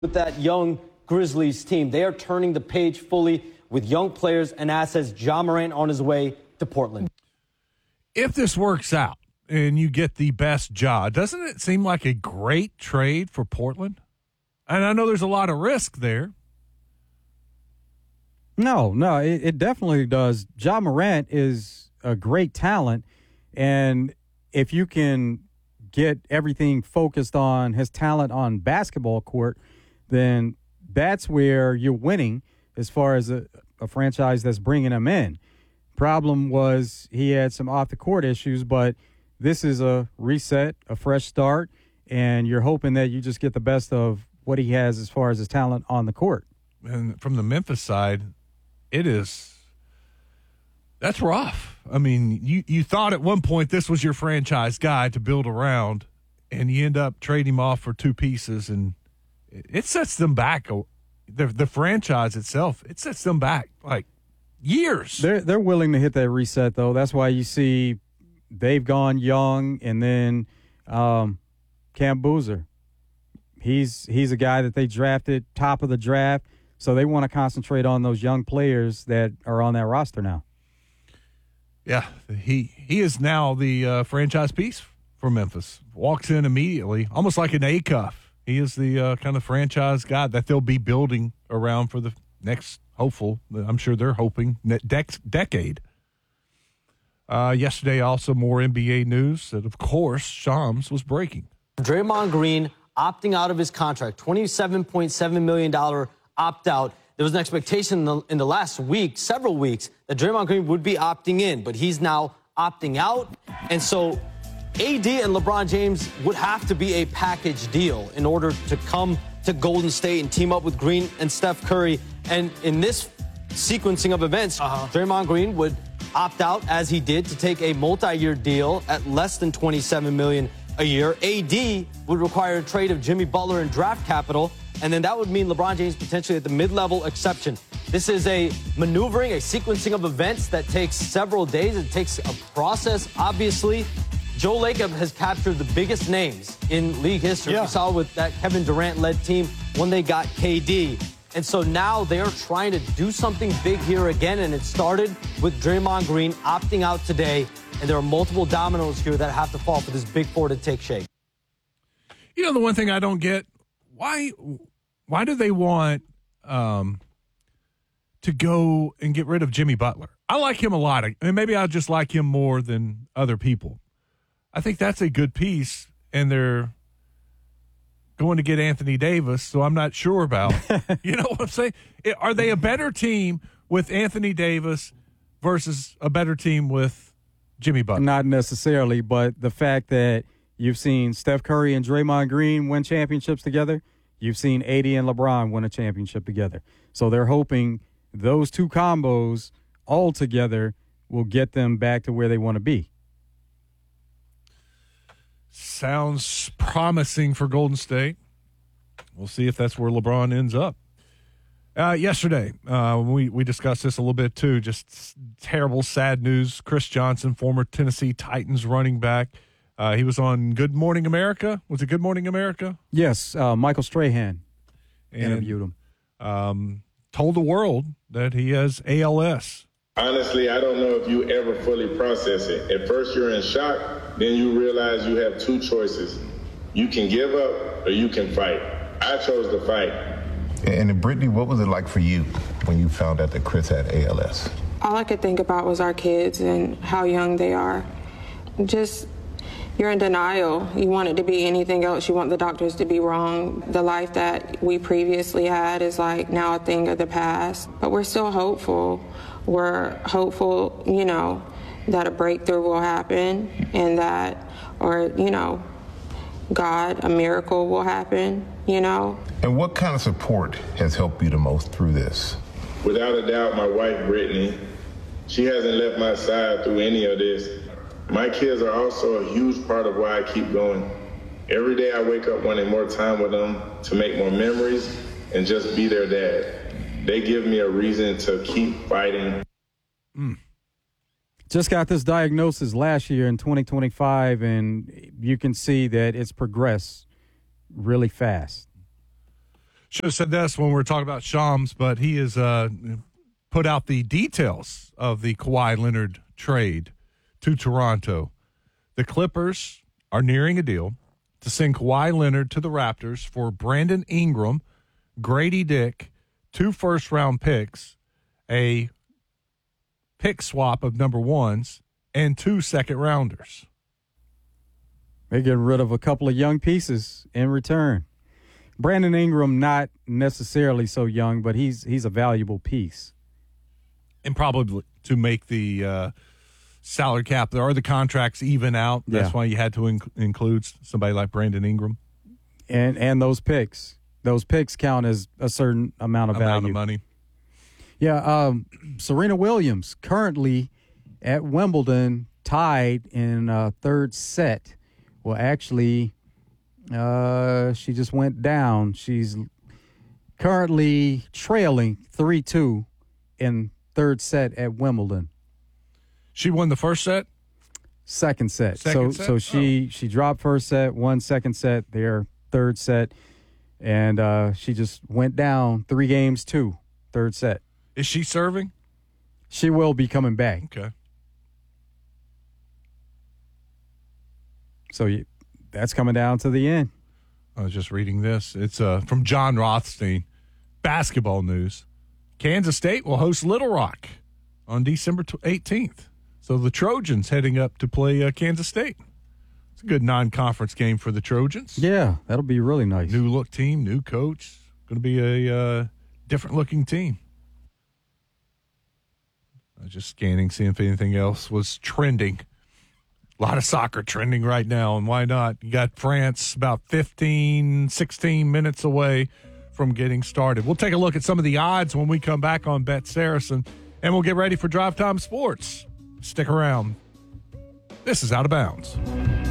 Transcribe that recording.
with that young Grizzlies team. They are turning the page fully with young players and assets. Ja Morant on his way to Portland. If this works out and you get the best Ja, doesn't it seem like a great trade for Portland? And I know there's a lot of risk there. No, it definitely does. Ja Morant is a great talent, and if you can get everything focused on his talent on basketball court, then that's where you're winning as far as a franchise that's bringing him in. Problem was he had some off-the-court issues, but this is a reset, a fresh start, and you're hoping that you just get the best of what he has as far as his talent on the court. And from the Memphis side, that's rough. I mean, you thought at one point this was your franchise guy to build around, and you end up trading him off for two pieces, and it sets them back. The franchise itself, it sets them back like years. They're willing to hit that reset, though. That's why you see they've gone young, and then Cam Boozer. He's a guy that they drafted top of the draft, so they want to concentrate on those young players that are on that roster now. Yeah, he is now the franchise piece for Memphis. Walks in immediately, almost like an A-Cuff. He is the kind of franchise guy that they'll be building around for the next I'm sure they're hoping, decade. Yesterday, also more NBA news that, of course, Shams was breaking. Draymond Green opting out of his contract, $27.7 million opt-out. There was an expectation in the last week, several weeks, that Draymond Green would be opting in, but he's now opting out. And so AD and LeBron James would have to be a package deal in order to come to Golden State and team up with Green and Steph Curry. And in this sequencing of events, Draymond Green would opt out, as he did, to take a multi-year deal at less than $27 million a year. AD would require a trade of Jimmy Butler and draft capital, and then that would mean LeBron James potentially at the mid-level exception. This is a maneuvering, a sequencing of events that takes several days. It takes a process, obviously. Joe Lacob has captured the biggest names in league history. We saw with that Kevin Durant-led team when they got KD. And so now they're trying to do something big here again, and it started with Draymond Green opting out today, and there are multiple dominoes here that have to fall for this big four to take shape. You know, the one thing I don't get, why do they want to go and get rid of Jimmy Butler? I like him a lot, and maybe I just like him more than other people. I think that's a good piece, and they're going to get Anthony Davis, so I'm not sure about. You know what I'm saying? Are they a better team with Anthony Davis versus a better team with Jimmy Butler? Not necessarily, but the fact that you've seen Steph Curry and Draymond Green win championships together, you've seen AD and LeBron win a championship together. So they're hoping those two combos all together will get them back to where they want to be. Sounds promising for Golden State. We'll see if that's where LeBron ends up. Yesterday, we discussed this a little bit too. Just terrible, sad news. Chris Johnson, former Tennessee Titans running back. He was on Good Morning America. Was it Good Morning America? Yes, Michael Strahan interviewed him. Told the world that he has ALS. Honestly, I don't know if you ever fully process it. At first, you're in shock. Then you realize you have two choices. You can give up or you can fight. I chose to fight. And Brittany, what was it like for you when you found out that Chris had ALS? All I could think about was our kids and how young they are. Just, you're in denial. You want it to be anything else. You want the doctors to be wrong. The life that we previously had is like now a thing of the past. But we're still hopeful. We're hopeful, you know, that a breakthrough will happen and that, or, you know, God, a miracle will happen, you know. And what kind of support has helped you the most through this? Without a doubt, my wife, Brittany, she hasn't left my side through any of this. My kids are also a huge part of why I keep going. Every day I wake up wanting more time with them to make more memories and just be their dad. They give me a reason to keep fighting. Just got this diagnosis last year in 2025, and you can see that it's progressed really fast. Should have said this when we were talking about Shams, but he has put out the details of the Kawhi Leonard trade to Toronto. The Clippers are nearing a deal to send Kawhi Leonard to the Raptors for Brandon Ingram, Grady Dick, 2 first-round picks, a pick swap of number 1s, and 2 second-rounders. They're getting rid of a couple of young pieces in return. Brandon Ingram, not necessarily so young, but he's a valuable piece. And probably to make the salary cap or the contracts even out. That's why you had to include somebody like Brandon Ingram. And those picks. Those picks count as a certain amount of value. Amount of money. Yeah, Serena Williams currently at Wimbledon tied in third set. Well, actually, she just went down. She's currently trailing 3-2 in third set at Wimbledon. She won the first set? Second set. Second set? So she dropped first set, won second set, their third set, and she just went down 3-2, third set. Is she serving? She will be coming back. Okay. So that's coming down to the end. I was just reading this. It's from John Rothstein. Basketball news. Kansas State will host Little Rock on December 18th. So the Trojans heading up to play Kansas State. It's a good non-conference game for the Trojans. Yeah, that'll be really nice. New look team, new coach. Going to be a different looking team. I was just scanning, seeing if anything else was trending. A lot of soccer trending right now, and why not? You got France about 15, 16 minutes away from getting started. We'll take a look at some of the odds when we come back on Bet Saracen, and we'll get ready for Drive Time Sports. Stick around. This is Out of Bounds.